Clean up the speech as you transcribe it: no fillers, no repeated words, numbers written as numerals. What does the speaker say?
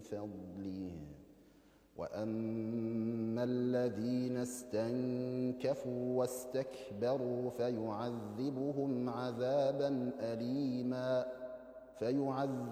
فضله وأما الذين استنكفوا واستكبروا فيعذبهم عذابا أليما